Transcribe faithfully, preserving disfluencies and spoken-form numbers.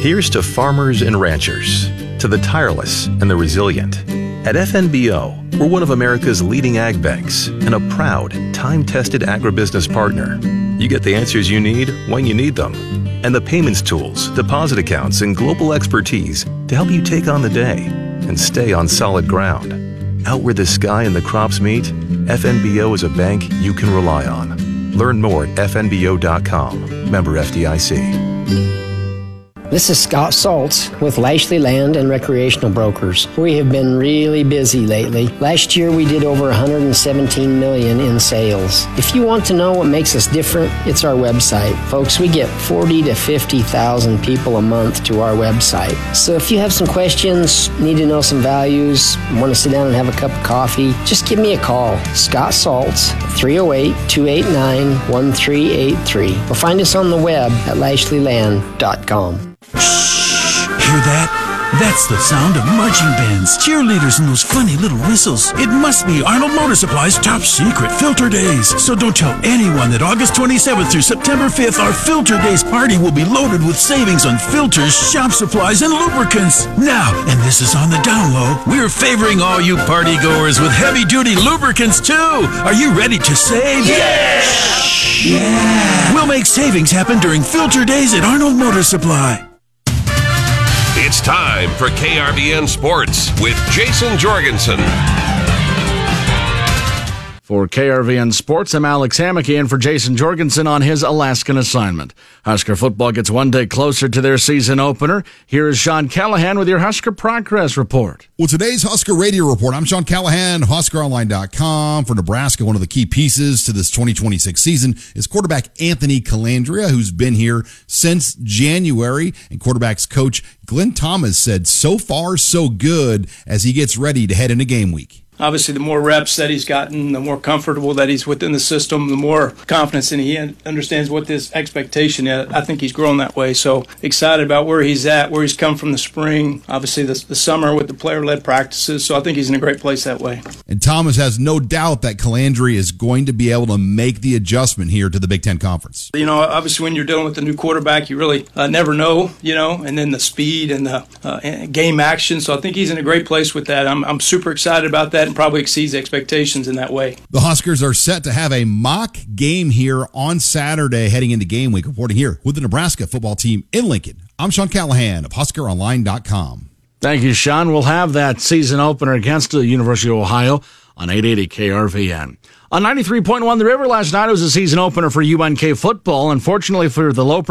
Here's to farmers and ranchers, to the tireless and the resilient. At F N B O, we're one of America's leading ag banks and a proud, time-tested agribusiness partner. You get the answers you need when you need them. And the payments tools, deposit accounts, and global expertise to help you take on the day and stay on solid ground. Out where the sky and the crops meet, F N B O is a bank you can rely on. Learn more at F N B O dot com. Member F D I C. This is Scott Saltz with Lashley Land and Recreational Brokers. We have been really busy lately. Last year we did over one hundred seventeen million dollars in sales. If you want to know what makes us different, it's our website. Folks, we get forty to fifty thousand people a month to our website. So if you have some questions, need to know some values, want to sit down and have a cup of coffee, just give me a call. Scott Saltz, three oh eight, two eight nine, one three eight three. Or find us on the web at Lashley Land dot com. Shh! Hear that? That's the sound of marching bands, cheerleaders, and those funny little whistles. It must be Arnold Motor Supply's top secret Filter Days. So don't tell anyone that August twenty-seventh through September fifth, our Filter Days party will be loaded with savings on filters, shop supplies, and lubricants. Now, and this is on the down low, we're favoring all you party goers with heavy-duty lubricants, too. Are you ready to save? Yeah! Yeah! We'll make savings happen during Filter Days at Arnold Motor Supply. It's time for K R V N Sports with Jason Jorgensen. For K R V N Sports, I'm Alex Hammocky in for Jason Jorgensen on his Alaskan assignment. Husker football gets one day closer to their season opener. Here is Sean Callahan with your Husker Progress Report. Well, today's Husker Radio Report. I'm Sean Callahan, Husker Online dot com. For Nebraska, one of the key pieces to this twenty twenty-six season is quarterback Anthony Calandria, who's been here since January. And quarterback's coach Glenn Thomas said so far so good as he gets ready to head into game week. Obviously, the more reps that he's gotten, the more comfortable that he's within the system, the more confidence in he understands what this expectation is. I think he's grown that way. So excited about where he's at, where he's come from the spring, obviously the, the summer with the player-led practices. So I think he's in a great place that way. And Thomas has no doubt that Calandria is going to be able to make the adjustment here to the Big Ten Conference. You know, obviously when you're dealing with a new quarterback, you really uh, never know, you know, and then the speed and the uh, game action. So I think he's in a great place with that. I'm, I'm super excited about that. Probably exceeds expectations in that way. The Huskers are set to have a mock game here on Saturday heading into game week. Reporting here with the Nebraska football team in Lincoln, I'm Sean Callahan of Husker Online dot com. Thank you, Sean. We'll have that season opener against the University of Ohio on eight eighty K R V N. On ninety-three point one The River last night, it was a season opener for U N K football. Unfortunately for the low